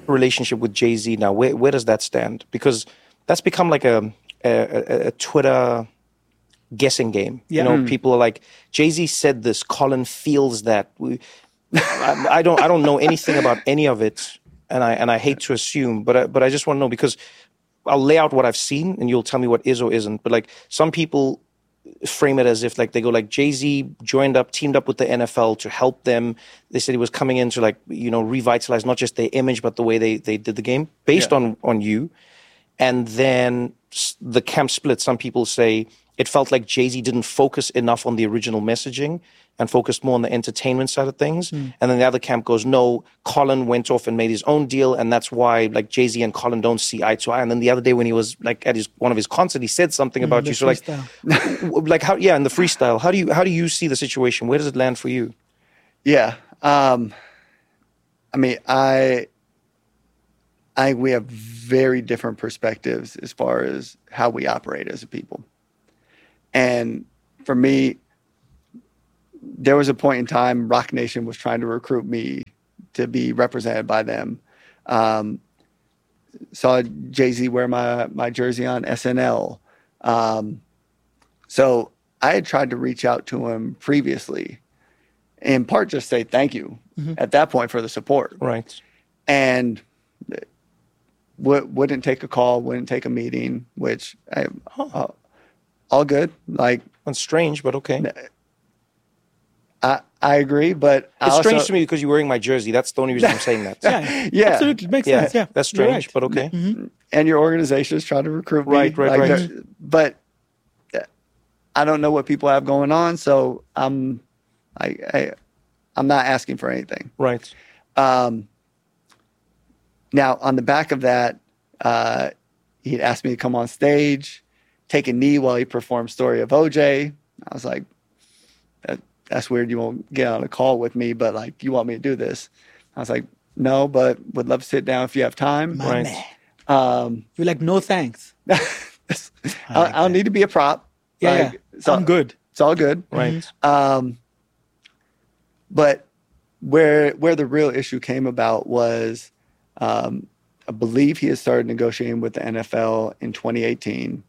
relationship with Jay-Z now, where does that stand? Because that's become like a Twitter guessing game. Yeah. You know, people are like, Jay-Z said this, Colin feels that. I don't know anything about any of it, and I hate to assume, but I just want to know, because I'll lay out what I've seen and you'll tell me what is or isn't. But like, some people frame it as if like they go like, Jay-Z teamed up with the NFL to help them. They said he was coming in to like, you know, revitalize not just their image but the way they did the game based on you. And then the camp split. Some people say it felt like Jay-Z didn't focus enough on the original messaging and focused more on the entertainment side of things. And then the other camp goes, no, Colin went off and made his own deal, and that's why like Jay-Z and Colin don't see eye to eye. And then the other day when he was like at one of his concerts, he said something about you. So freestyle. Like how? Yeah, in the freestyle. How do you see the situation? Where does it land for you? Yeah, I mean, we have very different perspectives as far as how we operate as a people. And for me, there was a point in time Rock Nation was trying to recruit me to be represented by them. Saw Jay-Z wear my jersey on SNL. So I had tried to reach out to him previously, in part just say thank you at that point for the support. Right. And wouldn't take a call, wouldn't take a meeting, which all good. Like, that's strange, but okay. I agree, but it's strange to me because you're wearing my jersey. That's the only reason I'm saying that. Yeah, absolutely makes sense. Yeah, that's strange, right. but okay. And your organization is trying to recruit me, right. But I don't know what people have going on, so I'm not asking for anything. Right. Now, on the back of that, he'd asked me to come on stage, take a knee while he performed Story of OJ. I was like, that's weird. You won't get on a call with me, but like, you want me to do this? I was like, no, but would love to sit down if you have time. My man. You're like, no thanks. I don't need to be a prop. Yeah, So I'm good. It's all good. Right. But where the real issue came about was, I believe he had started negotiating with the NFL in 2018.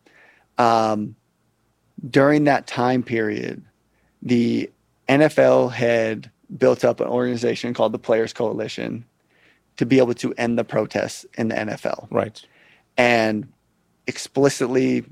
During that time period, the NFL had built up an organization called the Players Coalition to be able to end the protests in the NFL. Right. And explicitly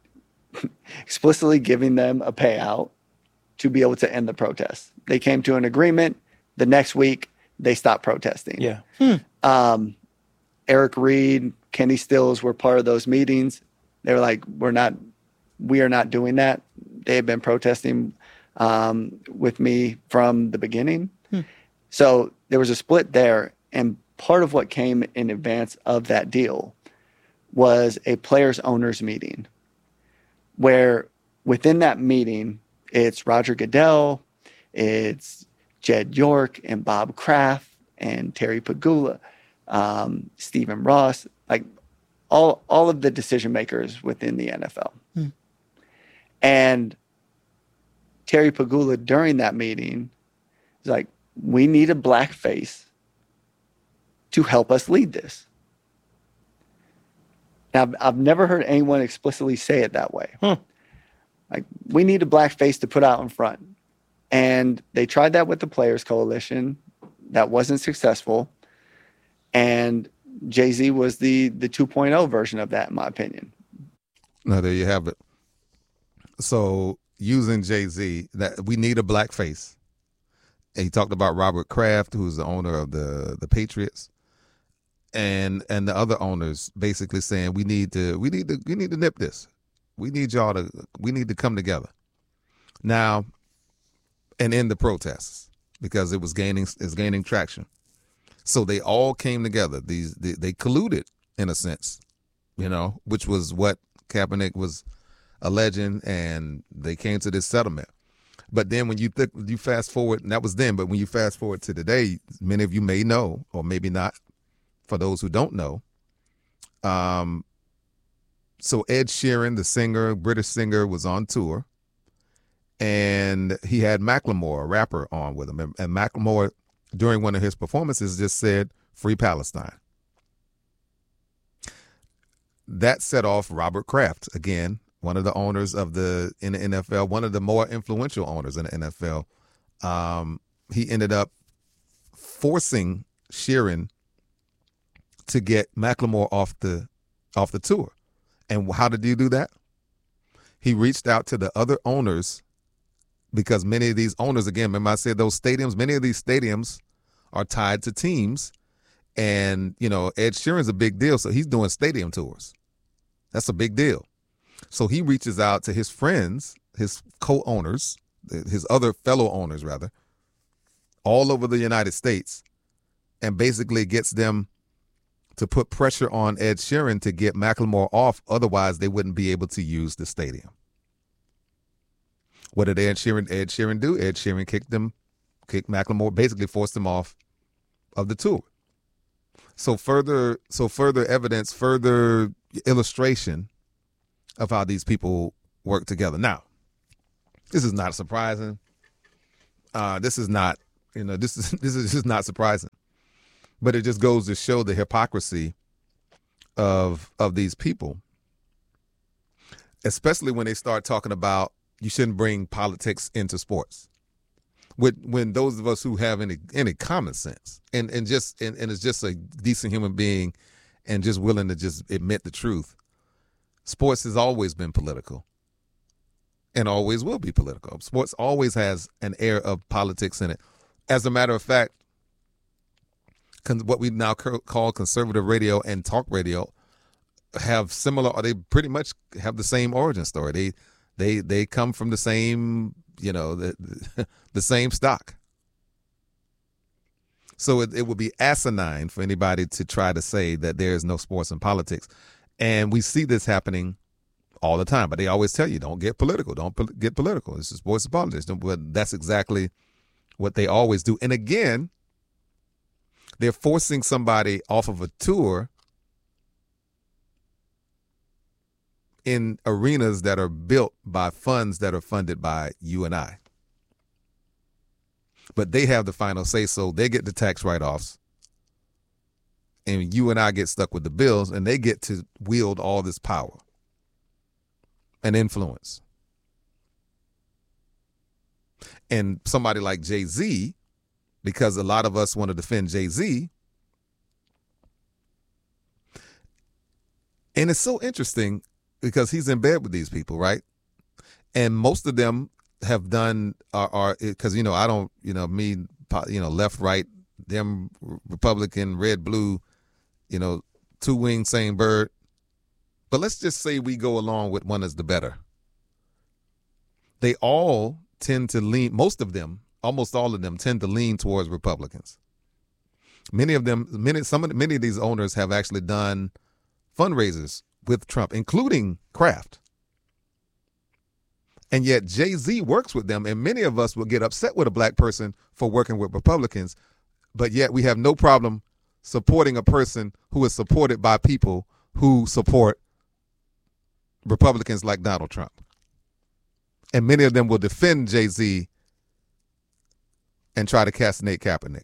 giving them a payout to be able to end the protests. They came to an agreement. The next week, they stopped protesting. Yeah. Eric Reed, Kenny Stills were part of those meetings. They were like, we are not doing that. They had been protesting with me from the beginning. So there was a split there. And part of what came in advance of that deal was a players owners meeting, where within that meeting, it's Roger Goodell, it's Jed York and Bob Kraft and Terry Pagula, Stephen Ross, like all of the decision makers within the NFL. And Terry Pagula during that meeting was like, we need a black face to help us lead this. Now, I've never heard anyone explicitly say it that way. Like, we need a black face to put out in front. And they tried that with the Players Coalition. That wasn't successful. And Jay-Z was the 2.0 version of that, in my opinion. Now, there you have it. So, using Jay-Z, that we need a black face. And he talked about Robert Kraft, who's the owner of the Patriots, and the other owners basically saying we need to nip this. We need to come together now and end the protests because it's gaining traction. So they all came together. They colluded in a sense, which was what Kaepernick was alleging, and they came to this settlement. But then when you fast forward, and that was then, but when you fast forward to today, many of you may know, or maybe not, for those who don't know. So Ed Sheeran, the singer, British singer, was on tour, and he had Macklemore, a rapper, on with him. And Macklemore, during one of his performances, just said, "Free Palestine." that set off Robert Kraft, again, one of the owners in the NFL, one of the more influential owners in the NFL. He ended up forcing Sheeran to get Macklemore off the tour. And how did he do that? He reached out to the other owners, because many of these owners, again, remember I said those stadiums, many of these stadiums are tied to teams. And, Ed Sheeran's a big deal, so he's doing stadium tours. That's a big deal. So he reaches out to his friends, his co-owners, his other fellow owners, rather, all over the United States, and basically gets them to put pressure on Ed Sheeran to get Macklemore off. Otherwise, they wouldn't be able to use the stadium. What did Ed Sheeran do? Ed Sheeran kicked Macklemore, basically forced him off of the tour. So further evidence, further illustration of how these people work together. Now, this is not surprising. This is just not surprising. But it just goes to show the hypocrisy of these people, especially when they start talking about you shouldn't bring politics into sports. When those of us who have any common sense and is just a decent human being and just willing to just admit the truth, sports has always been political and always will be political. Sports always has an air of politics in it. As a matter of fact, what we now call conservative radio and talk radio have similar, or they pretty much have the same origin story. They come from the same, the same stock. So it would be asinine for anybody to try to say that there is no sports and politics. And we see this happening all the time, but they always tell you, don't get political. Don't get political. It's sports and politics. But that's exactly what they always do. And again, they're forcing somebody off of a tour in arenas that are built by funds that are funded by you and I. But they have the final say, so they get the tax write-offs. And you and I get stuck with the bills, and they get to wield all this power and influence. And somebody like Jay-Z, because a lot of us want to defend Jay-Z, and it's so interesting because he's in bed with these people, right? And most of them have done are because I don't me left, right, them Republican, red, blue, two wings, same bird. But let's just say we go along with one is the better. They all tend to lean, most of them, almost all of them tend to lean towards Republicans. Many of these owners have actually done fundraisers with Trump, including Kraft. And yet Jay-Z works with them, and many of us will get upset with a black person for working with Republicans, but yet we have no problem supporting a person who is supported by people who support Republicans like Donald Trump. And many of them will defend Jay-Z and try to castinate Kaepernick.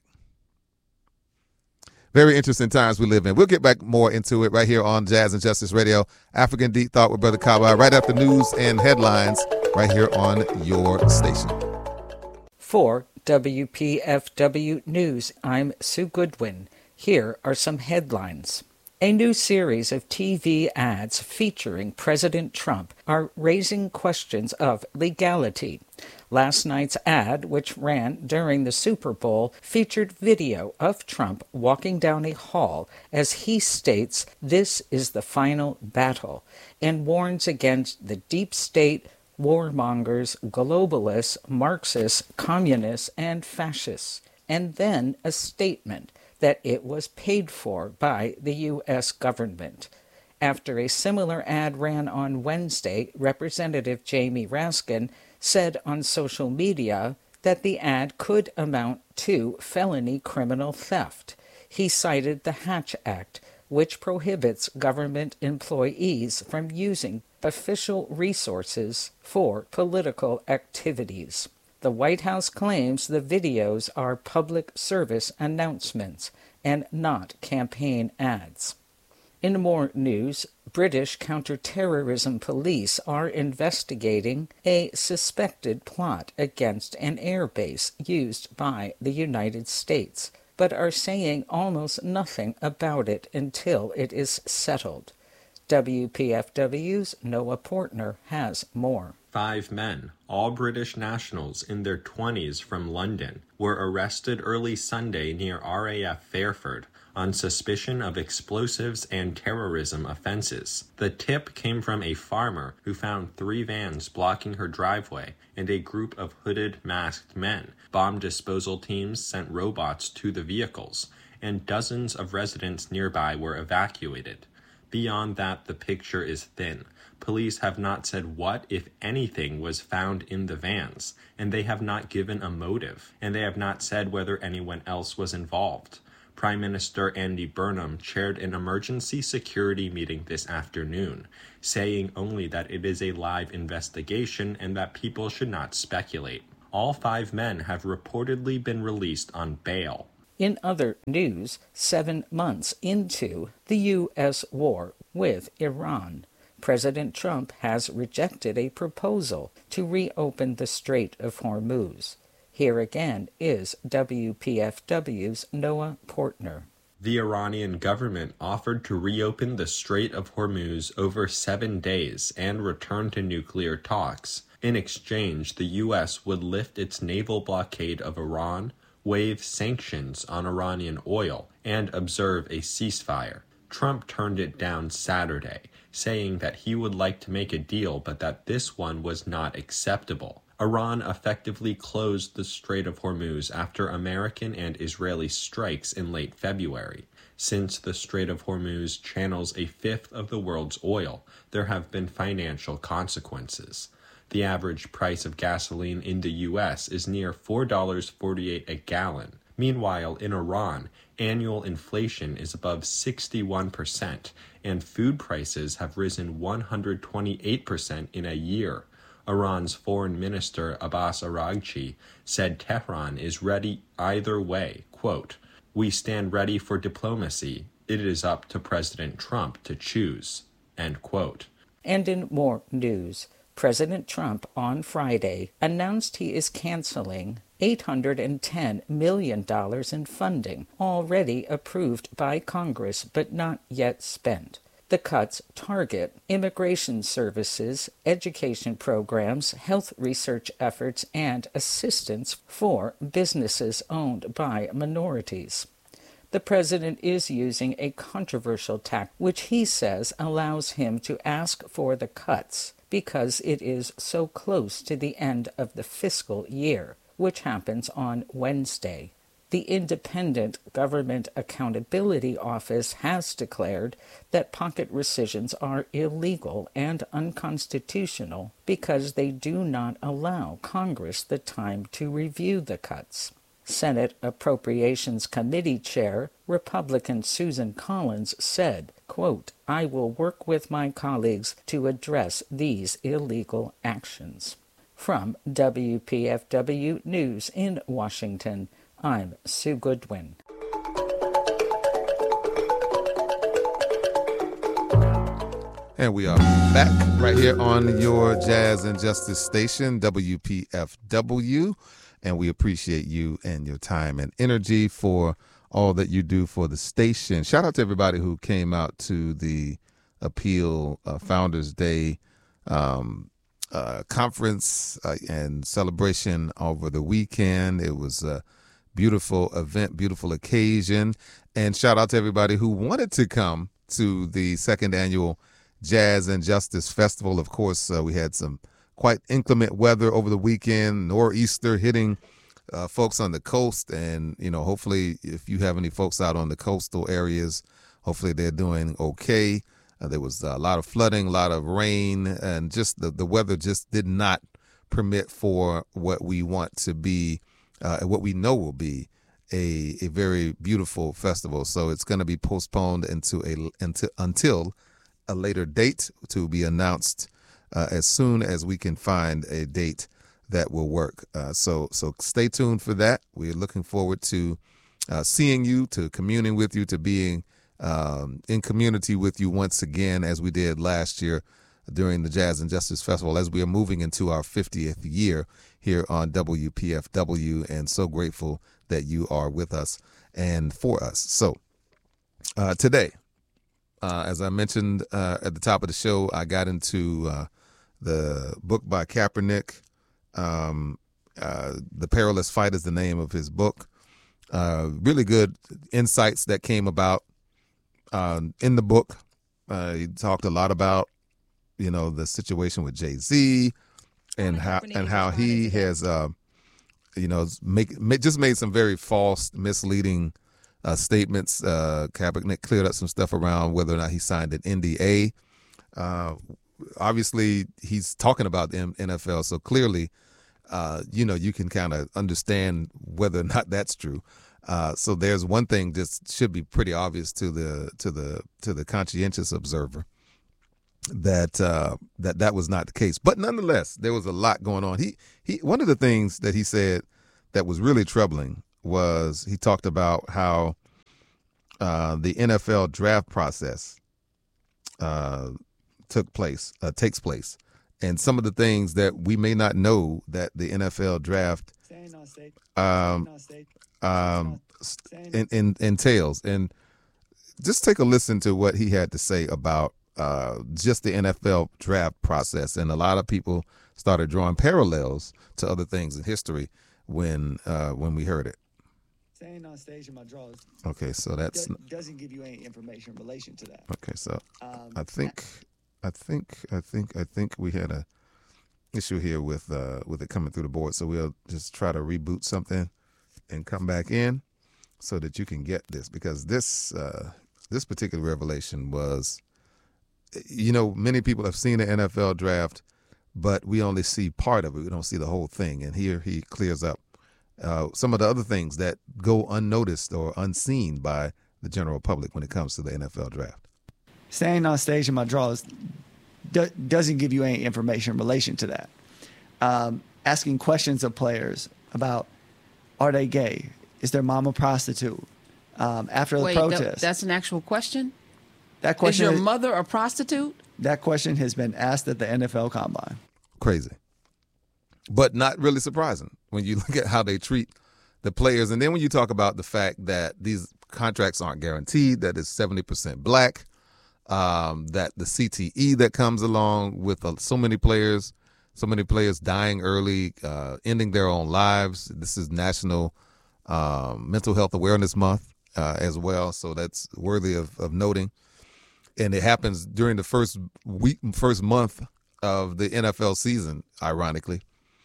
Very interesting times we live in. We'll get back more into it right here on Jazz and Justice Radio. African Deep Thought with Brother Kaba, right after news and headlines, right here on your station. For WPFW News, I'm Sue Goodwin. Here are some headlines. A new series of TV ads featuring President Trump are raising questions of legality. Last night's ad, which ran during the Super Bowl, featured video of Trump walking down a hall as he states this is the final battle and warns against the deep state, warmongers, globalists, Marxists, communists, and fascists. And then a statement that it was paid for by the U.S. government. After a similar ad ran on Wednesday, Representative Jamie Raskin said on social media that the ad could amount to felony criminal theft. He cited the Hatch Act, which prohibits government employees from using official resources for political activities. The White House claims the videos are public service announcements and not campaign ads. In more news, British counter-terrorism police are investigating a suspected plot against an airbase used by the United States, but are saying almost nothing about it until it is settled. WPFW's Noah Portner has more. 5 men, all British nationals in their 20s from London, were arrested early Sunday near RAF Fairford on suspicion of explosives and terrorism offenses. The tip came from a farmer who found 3 vans blocking her driveway and a group of hooded, masked men. Bomb disposal teams sent robots to the vehicles, and dozens of residents nearby were evacuated. Beyond that, the picture is thin. Police have not said what, if anything, was found in the vans, and they have not given a motive, and they have not said whether anyone else was involved. Prime Minister Andy Burnham chaired an emergency security meeting this afternoon, saying only that it is a live investigation and that people should not speculate. All 5 men have reportedly been released on bail. In other news, 7 months into the U.S. war with Iran, President Trump has rejected a proposal to reopen the Strait of Hormuz. Here again is WPFW's Noah Portner. The Iranian government offered to reopen the Strait of Hormuz over 7 days and return to nuclear talks. In exchange, the U.S. would lift its naval blockade of Iran, waive sanctions on Iranian oil, and observe a ceasefire. Trump turned it down Saturday, saying that he would like to make a deal but that this one was not acceptable. Iran effectively closed the Strait of Hormuz after American and Israeli strikes in late February. Since the Strait of Hormuz channels a fifth of the world's oil, there have been financial consequences. The average price of gasoline in the U.S. is near $4.48 a gallon. Meanwhile, in Iran, annual inflation is above 61%, and food prices have risen 128% in a year. Iran's Foreign Minister Abbas Araghchi said Tehran is ready either way. Quote, "We stand ready for diplomacy. It is up to President Trump to choose." End quote. And in more news, President Trump on Friday announced he is canceling $810 million in funding already approved by Congress but not yet spent. The cuts target immigration services, education programs, health research efforts, and assistance for businesses owned by minorities. The president is using a controversial tack, which he says allows him to ask for the cuts because it is so close to the end of the fiscal year, which happens on Wednesday. The Independent Government Accountability Office has declared that pocket rescissions are illegal and unconstitutional because they do not allow Congress the time to review the cuts. Senate Appropriations Committee Chair, Republican Susan Collins, said, quote, "I will work with my colleagues to address these illegal actions." From WPFW News in Washington, I'm Sue Goodwin. And we are back right here on your Jazz and Justice station, WPFW. And we appreciate you and your time and energy for all that you do for the station. Shout out to everybody who came out to the Appeal Founders Day conference and celebration over the weekend. It was a beautiful event, beautiful occasion. And shout out to everybody who wanted to come to the second annual Jazz and Justice Festival. Of course, we had some quite inclement weather over the weekend, nor'easter hitting folks on the coast. And, you know, hopefully if you have any folks out on the coastal areas, hopefully they're doing okay. There was a lot of flooding, a lot of rain, and just the weather just did not permit for what we want to be, what we know will be a very beautiful festival. So it's going to be postponed until a later date to be announced as soon as we can find a date that will work. So stay tuned for that. We're looking forward to seeing you, to communing with you, to being in community with you once again, as we did last year during the Jazz and Justice Festival, as we are moving into our 50th year here on WPFW, and so grateful that you are with us and for us. So today, as I mentioned at the top of the show, I got into the book by Kaepernick. The Perilous Fight is the name of his book. Really good insights that came about in the book. He talked a lot about, the situation with Jay-Z and how he has, just made some very false, misleading statements. Kaepernick cleared up some stuff around whether or not he signed an NDA. Obviously, he's talking about the NFL, so clearly, you can kind of understand whether or not that's true. So there's one thing just should be pretty obvious to the conscientious observer that was not the case. But nonetheless, there was a lot going on. He one of the things that he said that was really troubling was he talked about how the NFL draft process takes place. And some of the things that we may not know that the NFL draft entails. And just take a listen to what he had to say about just the NFL draft process. And a lot of people started drawing parallels to other things in history when we heard it. Saying on stage in my drawers. Okay, so that's doesn't give you any information in relation to that. Okay, so I think we had a issue here with it coming through the board. So we'll just try to reboot something and come back in so that you can get this, because this particular revelation was, many people have seen the NFL draft, but we only see part of it. We don't see the whole thing. And here he clears up some of the other things that go unnoticed or unseen by the general public when it comes to the NFL draft. Staying on stage in my drawers doesn't give you any information in relation to that. Asking questions of players about, are they gay? Is their mom a prostitute? After the protest. That's an actual question? That question is your mother a prostitute? That question has been asked at the NFL Combine. Crazy. But not really surprising when you look at how they treat the players. And then when you talk about the fact that these contracts aren't guaranteed, that it's 70% black, that the CTE that comes along with so many players dying early, ending their own lives. This is National Mental Health Awareness Month as well, so that's worthy of noting. And it happens during the first month of the NFL season, ironically.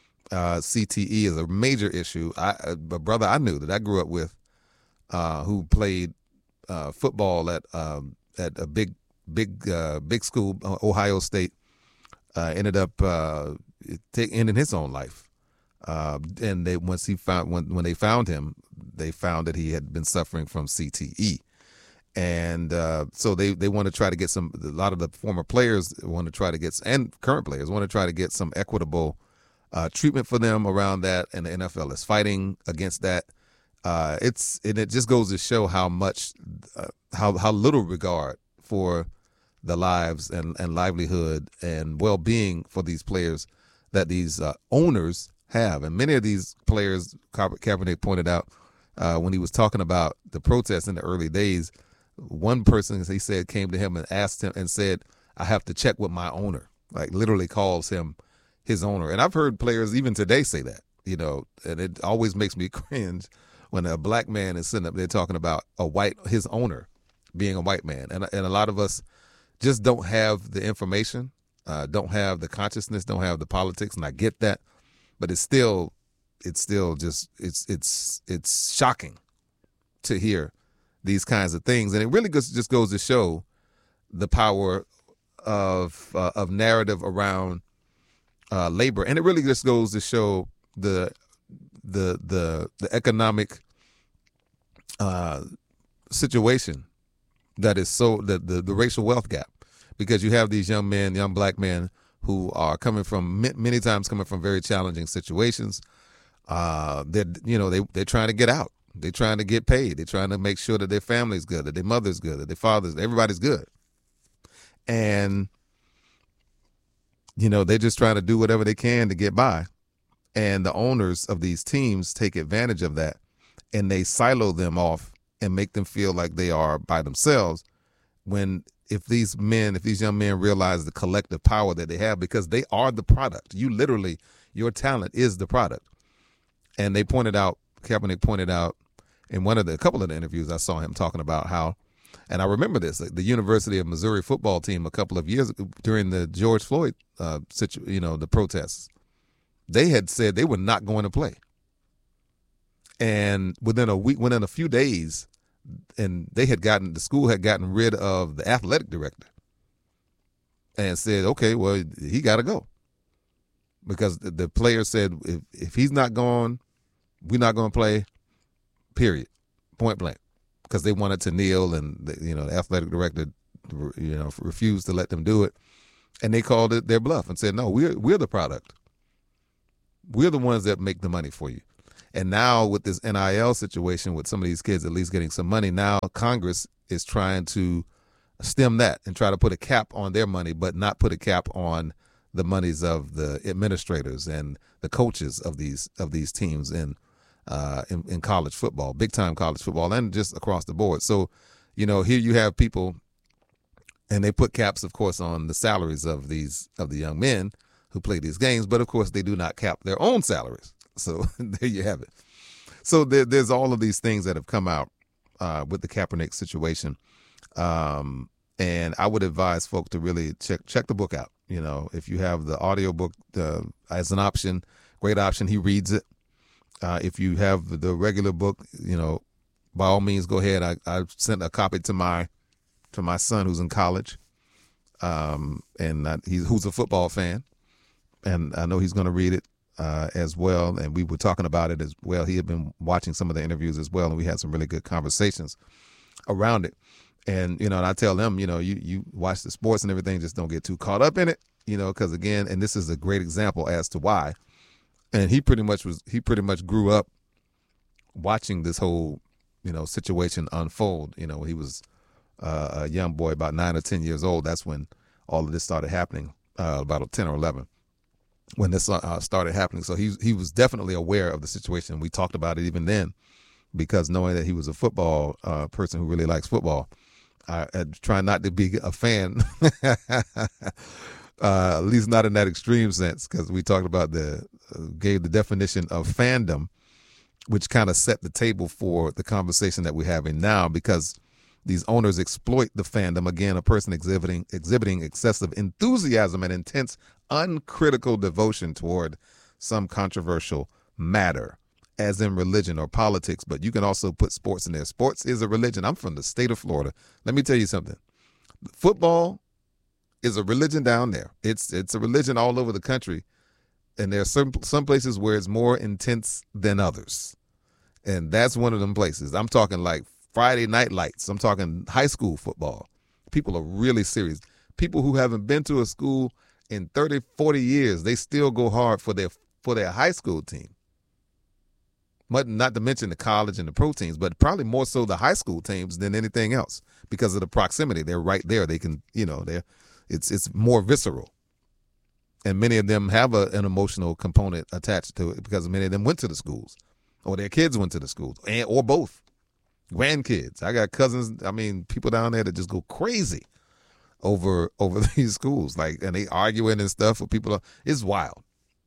CTE is a major issue. A brother I knew that I grew up with who played football at a big school, Ohio State, ended up ending his own life. And when they found him, they found that he had been suffering from CTE. And so they want to try to get a lot of the former players want to try to get, and current players want to try to get some equitable treatment for them around that. And the NFL is fighting against that. It just goes to show how much, how little regard for the lives and livelihood and well-being for these players that these owners have. And many of these players, Kaepernick pointed out when he was talking about the protests in the early days, one person, he said, came to him and asked him and said, I have to check with my owner, like literally calls him his owner. And I've heard players even today say that, and it always makes me cringe when a black man is sitting up there talking about his owner being a white man. And a lot of us just don't have the information, don't have the consciousness, don't have the politics. And I get that, but it's still just, it's shocking to hear these kinds of things. And it really just goes to show the power of narrative around labor. And it really just goes to show the economic situation that is the racial wealth gap, because you have these young black men who are many times coming from very challenging situations. They're trying to get out. They're trying to get paid. They're trying to make sure that their family's good, that their mother's good, that their father's, everybody's good. And, they're just trying to do whatever they can to get by. And the owners of these teams take advantage of that, and they silo them off and make them feel like they are by themselves, when if these young men realize the collective power that they have, because they are the product. Your talent is the product. And Kaepernick pointed out in a couple of the interviews, I saw him talking about how, and I remember this, the University of Missouri football team a couple of years ago during the George Floyd the protests, they had said they were not going to play. And within a few days, and the school had gotten rid of the athletic director and said, okay, well, he got to go. Because the player said, if he's not gone, we're not going to play, period, point blank. Because they wanted to kneel, and the athletic director, refused to let them do it. And they called it their bluff and said, no, we're the product. We're the ones that make the money for you. And now with this NIL situation, with some of these kids at least getting some money, now Congress is trying to stem that and try to put a cap on their money, but not put a cap on the monies of the administrators and the coaches of these teams in college football, big time college football, and just across the board. So, here you have people, and they put caps, of course, on the salaries of the young men who play these games, but of course they do not cap their own salaries. So there you have it. So there's all of these things that have come out with the Kaepernick situation. And I would advise folk to really check the book out. If you have the audio book as an option, great option. He reads it. If you have the regular book, by all means, go ahead. I sent a copy to my son who's in college, and who's a football fan, and I know he's going to read it as well. And we were talking about it as well. He had been watching some of the interviews as well, and we had some really good conversations around it. And, and I tell them, you watch the sports and everything, just don't get too caught up in it, because again, and this is a great example as to why. And he pretty much grew up watching this whole, situation unfold. He was a young boy, about 9 or 10 years old. That's when all of this started happening, about 10 or 11. When this started happening. So he was definitely aware of the situation. We talked about it even then, because knowing that he was a football person who really likes football, I try not to be a fan, at least not in that extreme sense, because we talked about gave the definition of fandom, which kind of set the table for the conversation that we're having now, because these owners exploit the fandom. Again, a person exhibiting excessive enthusiasm and intense uncritical devotion toward some controversial matter, as in religion or politics. But you can also put sports in there. Sports is a religion. I'm from the state of Florida. Let me tell you something. Football is a religion down there. It's a religion all over the country. And there are some places where it's more intense than others. And that's one of them places. I'm talking like Friday Night Lights. I'm talking high school football. People are really serious. People who haven't been to a school in 30, 40 years, they still go hard for their high school team. Not to mention the college and the pro teams, but probably more so the high school teams than anything else, because of the proximity. They're right there. They can, it's more visceral. And many of them have an emotional component attached to it, because many of them went to the schools, or their kids went to the schools, or both. Grandkids. I got cousins, people down there that just go crazy over these schools, and they arguing and stuff with people. It's wild.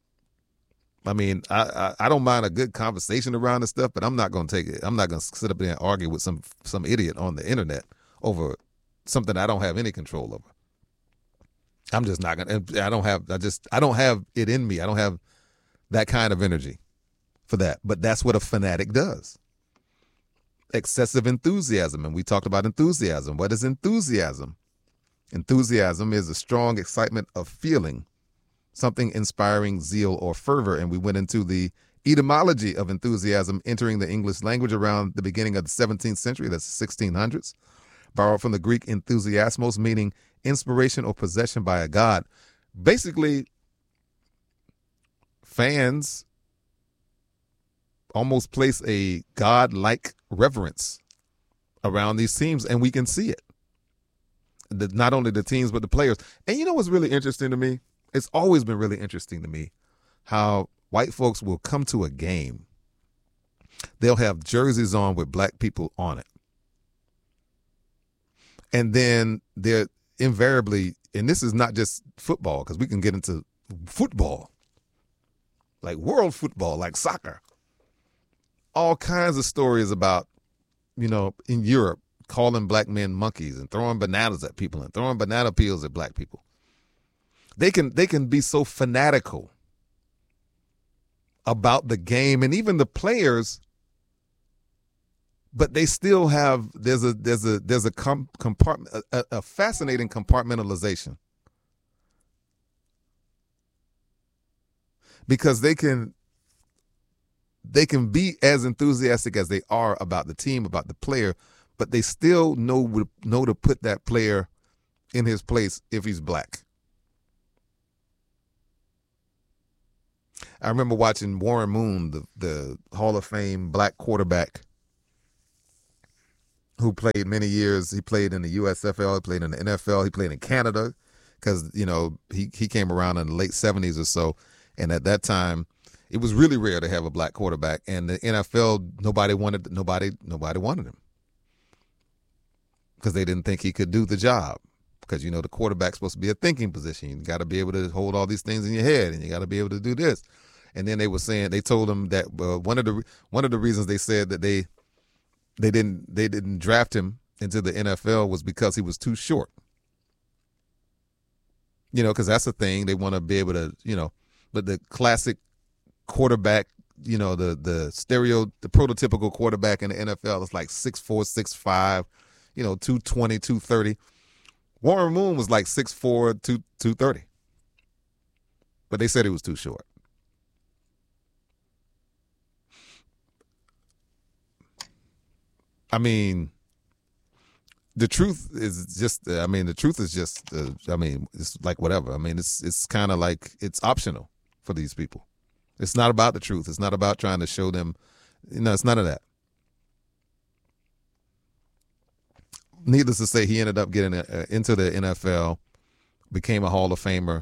I don't mind a good conversation around this stuff, but I'm not going to take it. I'm not going to sit up there and argue with some idiot on the internet over something I don't have any control over. I'm just not going to. I don't have it in me. I don't have that kind of energy for that. But that's what a fanatic does. Excessive enthusiasm. And we talked about enthusiasm. What is enthusiasm? Enthusiasm is a strong excitement of feeling, something inspiring zeal or fervor. And we went into the etymology of enthusiasm entering the English language around the beginning of the 17th century. That's the 1600s. Borrowed from the Greek enthusiasmos, meaning inspiration or possession by a god. Basically, fans almost place a God-like reverence around these teams, and we can see it. Not only the teams, but the players. And you know what's really interesting to me? It's always been really interesting to me how white folks will come to a game. They'll have jerseys on with black people on it. And then they're invariably, and this is not just football, because we can get into football, like world football, like soccer. All kinds of stories about, in Europe, calling black men monkeys and throwing bananas at people and throwing banana peels at black people. They can be so fanatical about the game and even the players, but they still have there's a compartment, a fascinating compartmentalization, because they can be as enthusiastic as they are about the team, about the player, but they still know to put that player in his place if he's black. I remember watching Warren Moon, the Hall of Fame black quarterback who played many years. He played in the USFL, he played in the NFL, he played in Canada, because, he came around in the late 70s or so. And at that time, it was really rare to have a black quarterback. And the NFL, nobody wanted him, because they didn't think he could do the job. Because, the quarterback's supposed to be a thinking position. You got to be able to hold all these things in your head, and you got to be able to do this. And then they told him that one of the reasons they said that they didn't draft him into the NFL was because he was too short. Because that's the thing. They want to be able to, but the classic quarterback, the prototypical quarterback in the NFL is like 6'4", 6'5", 220, 230. Warren Moon was like 6'4", 230. But they said he was too short. I mean, the truth is just, it's like whatever. I mean, it's kind of like it's optional for these people. It's not about the truth. It's not about trying to show them, it's none of that. Needless to say, he ended up getting into the NFL, became a Hall of Famer,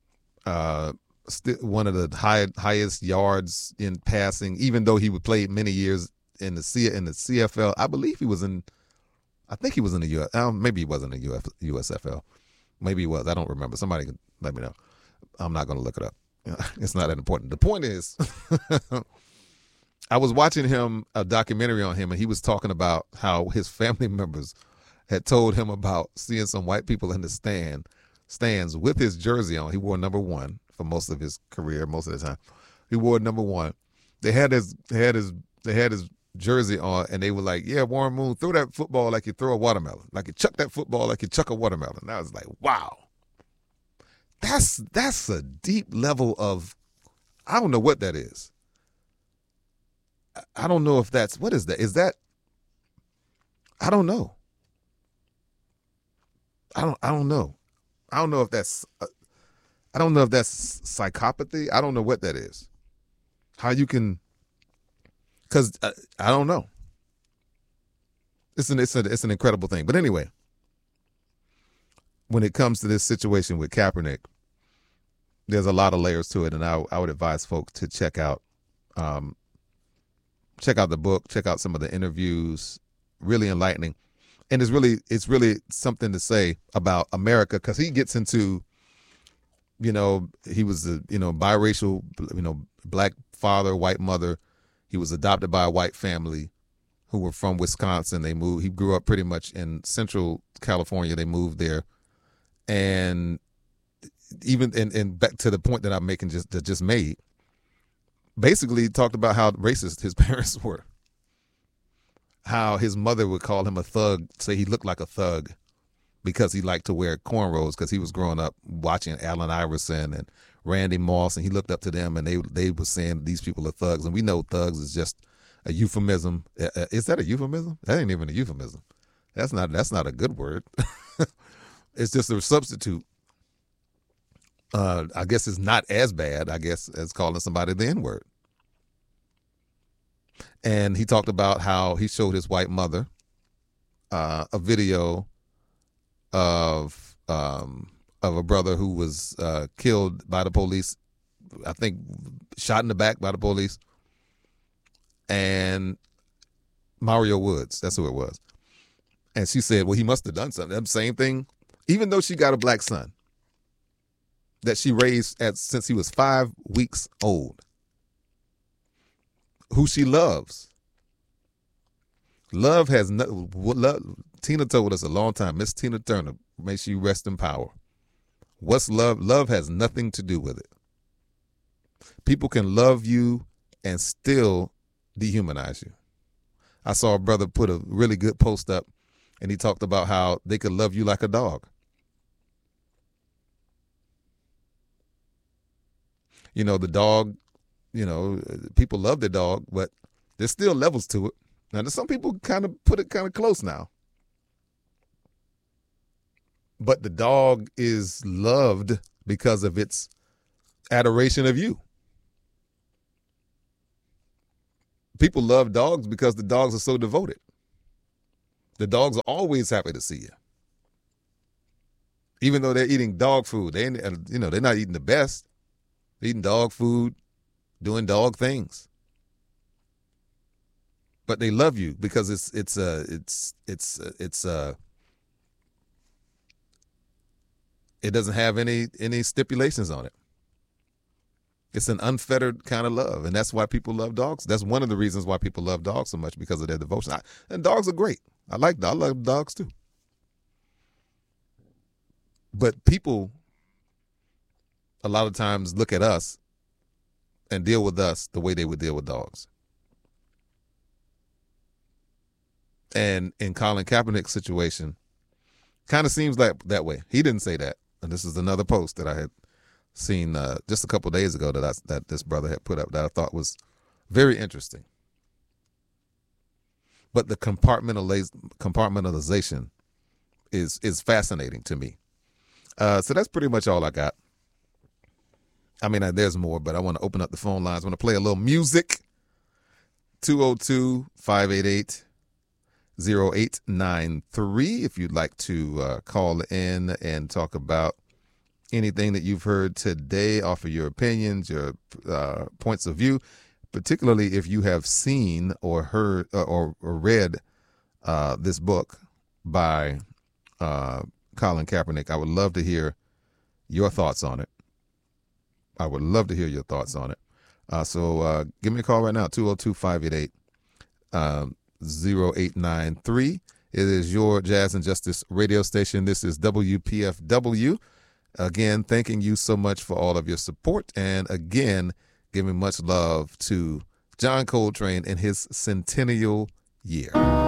one of the highest yards in passing, even though he would play many years in the CFL. I believe he was in, I think he was in the US. Maybe he wasn't in the USFL. Maybe he was. I don't remember. Somebody can let me know. I'm not going to look it up. It's not that important. The point is, I was watching a documentary on him, and he was talking about how his family members had told him about seeing some white people in the stands with his jersey on. He wore number 1 for most of his career. Most of the time, he wore number 1. They had his jersey on, and they were like, "Yeah, Warren Moon, throw that football like you throw a watermelon, like you chuck that football like you chuck a watermelon." And I was like, "Wow, that's a deep level of, I don't know what that is. I don't know if that's, what is that? Is that, I don't know. I don't know. I don't know if that's psychopathy. I don't know what that is. How you can, because I don't know. It's an incredible thing. But anyway, when it comes to this situation with Kaepernick, there's a lot of layers to it, and I would advise folks to check out the book, check out some of the interviews. Really enlightening. And it's really something to say about America, because he gets into, he was a, biracial, black father, white mother. He was adopted by a white family who were from Wisconsin. He grew up pretty much in Central California. They moved there. And even, and back to the point that I'm making just made, basically talked about how racist his parents were. How his mother would call him a thug, say he looked like a thug because he liked to wear cornrows, because he was growing up watching Allen Iverson and Randy Moss, and he looked up to them, and they were saying these people are thugs. And we know thugs is just a euphemism. Is that a euphemism? That ain't even a euphemism. That's not a good word. It's just a substitute. I guess it's not as bad, as calling somebody the N-word. And he talked about how he showed his white mother a video of a brother who was killed by the police, I think shot in the back by the police, and Mario Woods, that's who it was. And she said, well, he must have done something. That same thing, even though she got a black son that she raised since he was 5 weeks old, who she loves. Love has Tina told us a long time, Miss Tina Turner, may she rest in power. What's love? Love has nothing to do with it. People can love you and still dehumanize you. I saw a brother put a really good post up, and he talked about how they could love you like a dog. You know, the dog, you know, people love their dog, but there's still levels to it. Now, there's some people kind of put it kind of close now. But the dog is loved because of its adoration of you. People love dogs because the dogs are so devoted. The dogs are always happy to see you. Even though they're eating dog food, they're not eating the best. They're eating dog food, doing dog things. But they love you because it doesn't have any stipulations on it. It's an unfettered kind of love, and that's why people love dogs. That's one of the reasons why people love dogs so much, because of their devotion. And dogs are great. I love dogs too. But people, a lot of times, look at us and deal with us the way they would deal with dogs. And in Colin Kaepernick's situation, kind of seems like that way. He didn't say that. And this is another post that I had seen just a couple of days ago that this brother had put up that I thought was very interesting. But the compartmentalization is fascinating to me. So that's pretty much all I got. I mean, there's more, but I want to open up the phone lines. I want to play a little music. 202-588-0893 if you'd like to call in and talk about anything that you've heard today, offer your opinions, your points of view, particularly if you have seen or heard or read this book by Colin Kaepernick. I would love to hear your thoughts on it. So give me a call right now, 202-588-0893. It is your Jazz and Justice radio station. This is WPFW. Again, thanking you so much for all of your support. And again, giving much love to John Coltrane in his centennial year.